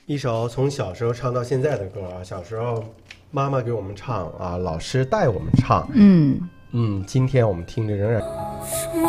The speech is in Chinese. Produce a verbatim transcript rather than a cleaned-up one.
一首从小时候唱到现在的歌啊，小时候妈妈给我们唱啊，老师带我们唱， 嗯嗯，今天我们听着仍然。